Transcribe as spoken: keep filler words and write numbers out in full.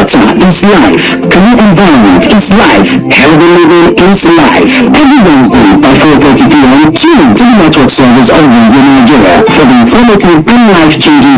Water is life. Clean environment is life. Healthy living is life. Every Wednesday by four thirty p m, tune to the network service of Radio Nigeria for the informative and life-changing